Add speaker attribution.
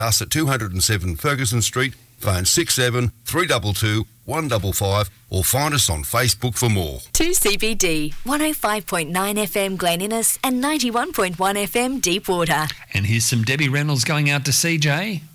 Speaker 1: us at 207 Ferguson Street, phone 67 322 155 or find us on Facebook for more.
Speaker 2: 2CBD, 105.9 FM Glen Innes and 91.1 FM Deepwater.
Speaker 3: And here's some Debbie Reynolds going out to CJ.